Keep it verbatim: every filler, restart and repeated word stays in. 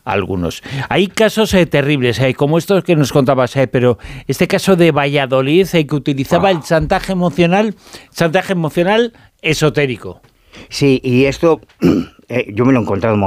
algunos. Hay casos eh, terribles, eh, como estos que nos contabas, eh, pero este caso de Valladolid, eh, que utilizaba oh. el chantaje emocional, chantaje emocional esotérico. Sí, y esto eh, yo me lo he encontrado